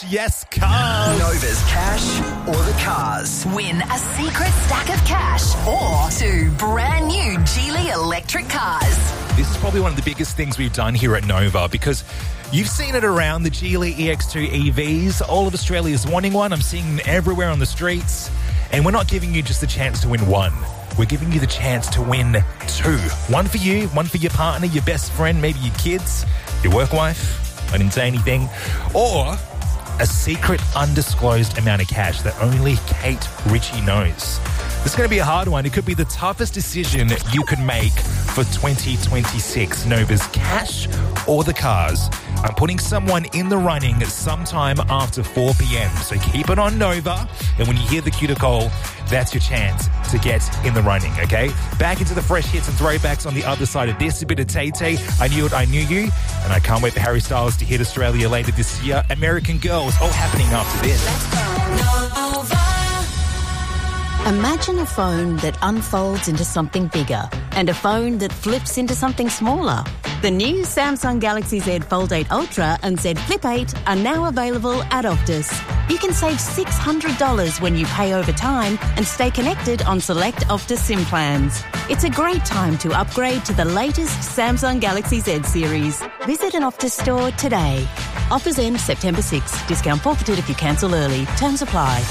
Yes, cars. Nova's cash or the cars. Win a secret stack of cash or 2 brand new Geely electric cars. This is probably one of the biggest things we've done here at Nova because you've seen it around, the Geely EX2 EVs. All of Australia's wanting one. I'm seeing them everywhere on the streets. And we're not giving you just the chance to win one. We're giving you the chance to win 2. One for you, one for your partner, your best friend, maybe your kids, your work wife. I didn't say anything. Or a secret undisclosed amount of cash that only Kate Ritchie knows. This is going to be a hard one. It could be the toughest decision you could make for 2026. Nova's cash or the cars. I'm putting someone in the running sometime after 4 p.m. So keep it on Nova. And when you hear the cue to call, that's your chance to get in the running, okay? Back into the fresh hits and throwbacks on the other side of this. A bit of Tay-Tay, I Knew It, I Knew You. And I can't wait for Harry Styles to hit Australia later this year. American Girls, all happening after this. Imagine a phone that unfolds into something bigger and a phone that flips into something smaller. The new Samsung Galaxy Z Fold 8 Ultra and Z Flip 8 are now available at Optus. You can save $600 when you pay over time and stay connected on select Optus SIM plans. It's a great time to upgrade to the latest Samsung Galaxy Z series. Visit an Optus store today. Offers end September 6. Discount forfeited if you cancel early. Terms apply.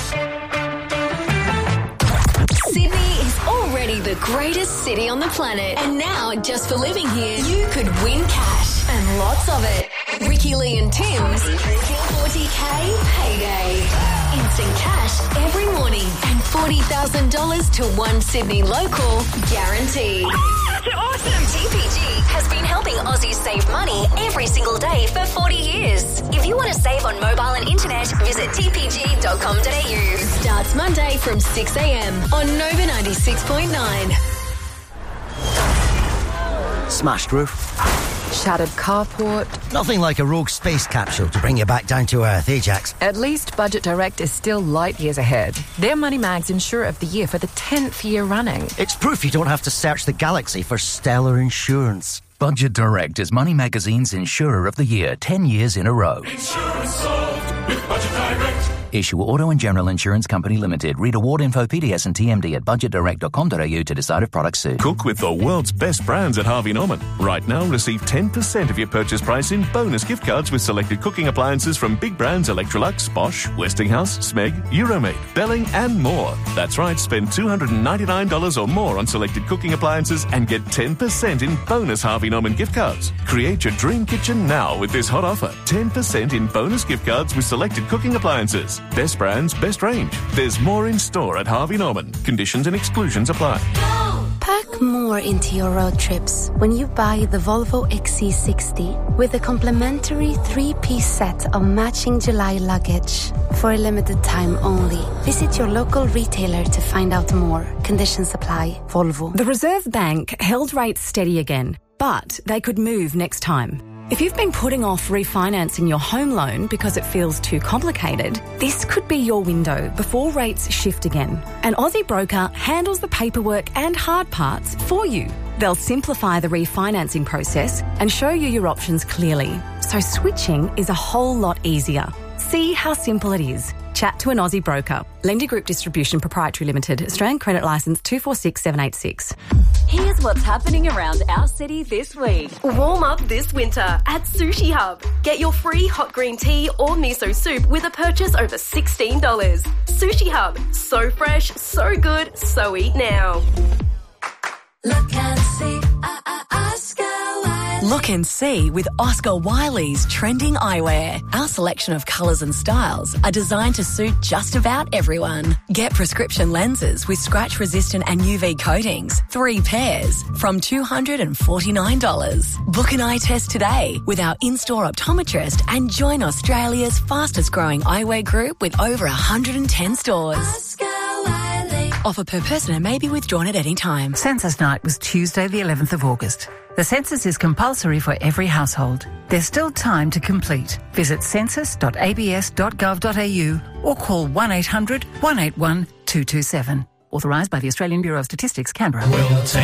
Sydney is already the greatest city on the planet. And now, just for living here, you could win cash and lots of it. Ricky Lee and Tim's 40K payday. Instant cash every morning and $40,000 to one Sydney local guaranteed. Oh, that's awesome! TPG has been helping Aussies save money every single day for 40 years. If you want to save on mobile and internet, visit tpg.com.au. Starts Monday from 6 a.m. on Nova 96.9. Smashed roof. Shattered carport. Nothing like a rogue space capsule to bring you back down to earth, Ajax. At least Budget Direct is still light years ahead. They're Money Mag's Insurer of the Year for the 10th year running. It's proof you don't have to search the galaxy for stellar insurance. Budget Direct is Money Magazine's Insurer of the Year 10 years in a row. Insurance solved with Budget Direct. Issue Auto and General Insurance Company Limited. Read award info, PDS and TMD at budgetdirect.com.au to decide if products suit. Cook with the world's best brands at Harvey Norman. Right now, receive 10% of your purchase price in bonus gift cards with selected cooking appliances from big brands Electrolux, Bosch, Westinghouse, Smeg, Euromade, Belling and more. That's right, spend $299 or more on selected cooking appliances and get 10% in bonus Harvey Norman gift cards. Create your dream kitchen now with this hot offer. 10% in bonus gift cards with selected cooking appliances. Best brands, best range. There's more in store at Harvey Norman. Conditions and exclusions apply. Pack more into your road trips when you buy the Volvo XC60 with a complimentary 3-piece set of matching July luggage. For a limited time only. Visit your local retailer to find out more. Conditions apply. Volvo. The Reserve Bank held rates steady again, but they could move next time. If you've been putting off refinancing your home loan because it feels too complicated, this could be your window before rates shift again. An Aussie broker handles the paperwork and hard parts for you. They'll simplify the refinancing process and show you your options clearly, so switching is a whole lot easier. See how simple it is. Chat to an Aussie broker. Lendi Group Distribution Proprietary Limited. Australian Credit Licence 246786. Here's what's happening around our city this week. Warm up this winter at Sushi Hub. Get your free hot green tea or miso soup with a purchase over $16. Sushi Hub. So fresh, so good, so eat now. Look and see, Oscar Wilde. Look and see with Oscar Wiley's trending eyewear. Our selection of colours and styles are designed to suit just about everyone. Get prescription lenses with scratch-resistant and UV coatings, 3 pairs, from $249. Book an eye test today with our in-store optometrist and join Australia's fastest-growing eyewear group with over 110 stores. Oscar Wiley. Offer per person and may be withdrawn at any time. Census night was Tuesday the 11th of August. The census is compulsory for every household. There's still time to complete. Visit census.abs.gov.au or call 1800 181 227. Authorised by the Australian Bureau of Statistics, Canberra.